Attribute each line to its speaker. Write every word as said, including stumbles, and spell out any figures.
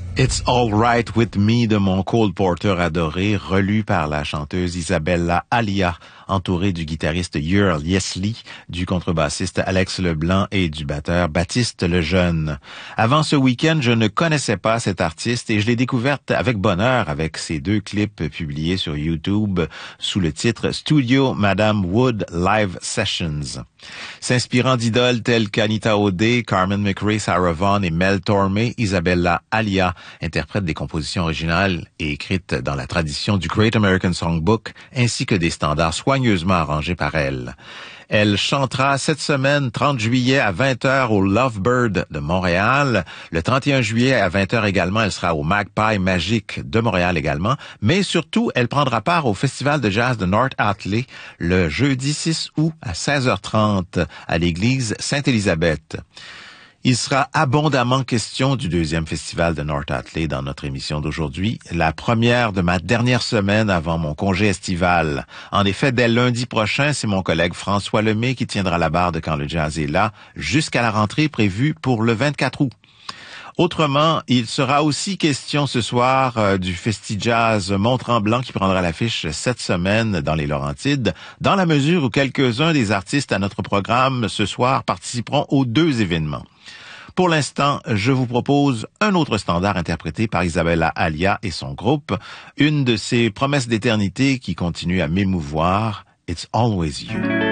Speaker 1: It's All Right With Me de mon Cole Porter adoré, relu par la chanteuse Isabella Alia, entourée du guitariste Earl Yesley, du contrebassiste Alex Leblanc et du batteur Baptiste Lejeune. Avant ce week-end, je ne connaissais pas cette artiste et je l'ai découverte avec bonheur avec ses deux clips publiés sur YouTube sous le titre Studio Madame Wood Live Sessions. S'inspirant d'idoles telles qu'Anita O'Day, Carmen McRae, Sarah Vaughan et Mel Tormé, Isabella Alia interprète des compositions originales et écrites dans la tradition du Great American Songbook, ainsi que des standards soigneusement arrangés par elle. Elle chantera cette semaine, trente juillet à vingt heures au Lovebird de Montréal. Le trente et un juillet à vingt heures également, elle sera au Magpie Magique de Montréal également. Mais surtout, elle prendra part au Festival de jazz de North Hatley le jeudi six août à seize heures trente à l'église Sainte-Élisabeth. Il sera abondamment question du deuxième festival de North Hatley dans notre émission d'aujourd'hui, la première de ma dernière semaine avant mon congé estival. En effet, dès lundi prochain, c'est mon collègue François Lemay qui tiendra la barre de Quand le jazz est là, jusqu'à la rentrée prévue pour le vingt-quatre août. Autrement, il sera aussi question ce soir euh, du Festi-Jazz Mont-Tremblant qui prendra l'affiche cette semaine dans les Laurentides, dans la mesure où quelques-uns des artistes à notre programme ce soir participeront aux deux événements. Pour l'instant, je vous propose un autre standard interprété par Isabella Alia et son groupe, une de ces promesses d'éternité qui continue à m'émouvoir, It's Always You.